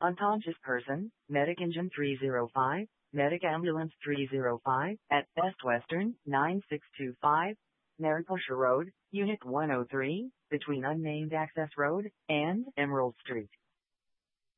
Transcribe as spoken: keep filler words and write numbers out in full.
Unconscious person, Medic Engine three oh five, Medic Ambulance three oh five, at Best Western, nine six two five, Mariposa Road, Unit one oh three, between Unnamed Access Road and Emerald Street.